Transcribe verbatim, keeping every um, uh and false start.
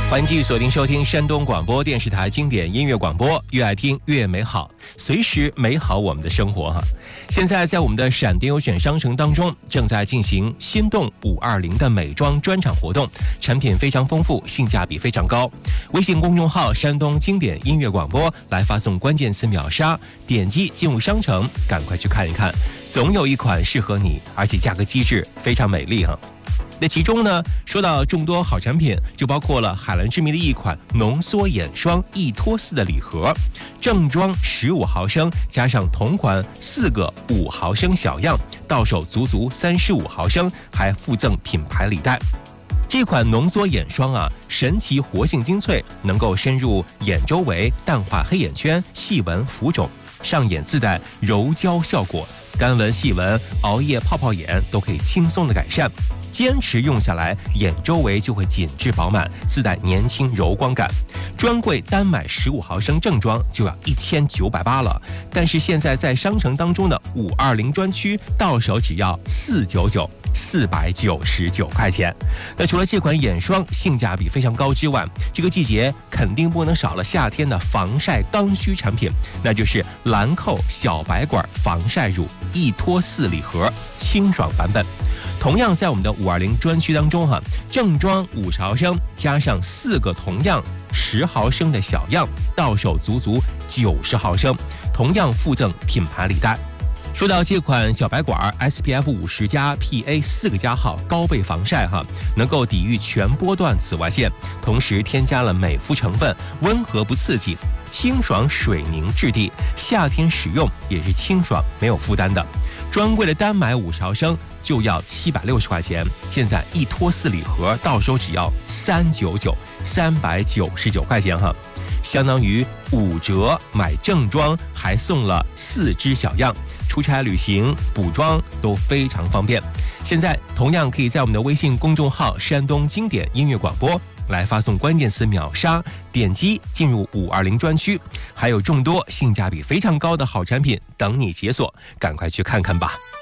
欢迎继续锁定收听山东广播电视台经典音乐广播，越爱听越美好，随时美好我们的生活哈。现在在我们的闪电优选商城当中，正在进行心动五二零的美妆专场活动，产品非常丰富，性价比非常高。微信公众号山东经典音乐广播来发送关键词秒杀，点击进入商城，赶快去看一看，总有一款适合你，而且价格机制非常美丽哈。那其中呢，说到众多好产品，就包括了海蓝之谜的一款浓缩眼霜一脱四的礼盒，正装十五毫升，加上同款四个五毫升小样，到手足足三十五毫升，还附赠品牌礼袋。这款浓缩眼霜啊，神奇活性精粹，能够深入眼周围，淡化黑眼圈、细纹、浮肿，上眼自带柔焦效果，干纹、细纹、熬夜、泡泡眼都可以轻松的改善。坚持用下来，眼周围就会紧致饱满，自带年轻柔光感。专柜单买十五毫升正装就要一千九百八了，但是现在在商城当中的五二零专区到手只要四九九。四百九十九块钱。那除了这款眼霜性价比非常高之外，这个季节肯定不能少了夏天的防晒刚需产品，那就是兰蔻小白管防晒乳一脱四礼盒清爽版本。同样在我们的五二零专区当中哈，正装五十毫升加上四个同样十毫升的小样，到手足足九十毫升，同样附赠品牌礼袋。说到这款小白管 S P F 五十加 P A 四个加号高倍防晒哈，能够抵御全波段紫外线，同时添加了美肤成分，温和不刺激，清爽水凝质地，夏天使用也是清爽没有负担的。专柜的单买五十毫升就要七百六十块钱，现在一脱四礼盒到手只要三九九，三百九十九块钱哈，相当于五折买正装，还送了四支小样。出差旅行补妆都非常方便。现在同样可以在我们的微信公众号山东经典音乐广播来发送关键词秒杀，点击进入五二零专区，还有众多性价比非常高的好产品等你解锁，赶快去看看吧。